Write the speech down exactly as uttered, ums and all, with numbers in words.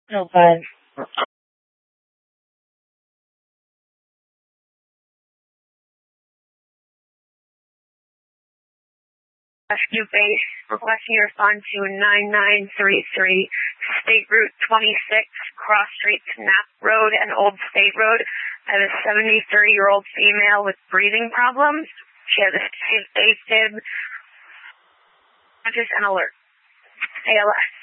No, bud. Rescue base, requesting your respond to nine nine three three, State Route twenty-six, Cross Street, Knapp Road, and Old State Road. I have a seventy-three-year-old female with breathing problems. She has a AFib, conscious and alert. A L S.